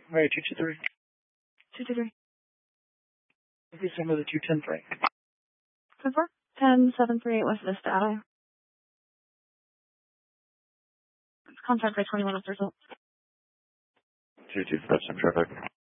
Right, 223. 223. Please send me the 210-3. 10-4. 10-738 West Vista Ave. Contact by 21 of result. 225 traffic.